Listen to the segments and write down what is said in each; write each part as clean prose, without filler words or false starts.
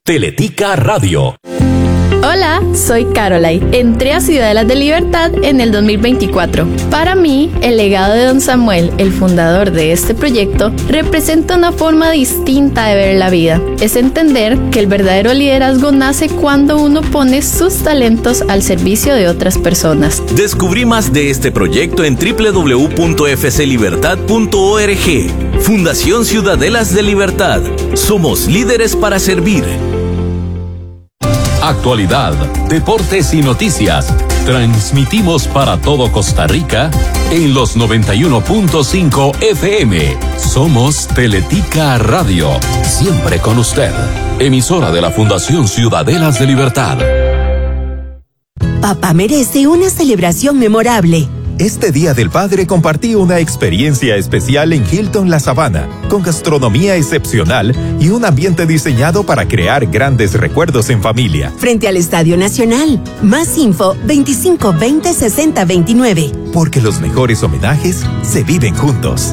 Teletica Radio. Hola, soy Caroline. Entré a Ciudadelas de Libertad en el 2024. Para mí, el legado de Don Samuel, el fundador de este proyecto, representa una forma distinta de ver la vida. Es entender que el verdadero liderazgo nace cuando uno pone sus talentos al servicio de otras personas. Descubrí más de este proyecto en www.fclibertad.org. Fundación Ciudadelas de Libertad. Somos líderes para servir. Actualidad, deportes y noticias. Transmitimos para todo Costa Rica en los 91.5 FM. Somos Teletica Radio. Siempre con usted. Emisora de la Fundación Ciudadelas de Libertad. Papá merece una celebración memorable. Este Día del Padre compartí una experiencia especial en Hilton La Sabana, con gastronomía excepcional y un ambiente diseñado para crear grandes recuerdos en familia. Frente al Estadio Nacional. Más info 2520-6029. Porque los mejores homenajes se viven juntos.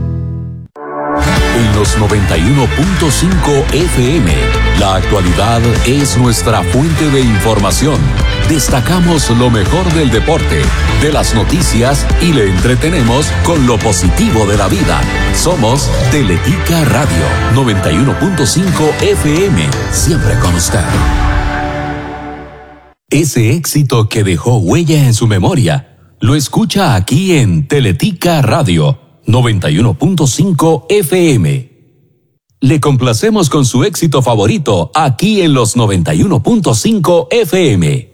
En los 91.5 FM, la actualidad es nuestra fuente de información. Destacamos lo mejor del deporte, de las noticias y le entretenemos con lo positivo de la vida. Somos Teletica Radio 91.5 FM, siempre con usted. Ese éxito que dejó huella en su memoria, lo escucha aquí en Teletica Radio 91.5 FM. Le complacemos con su éxito favorito aquí en los 91.5 FM.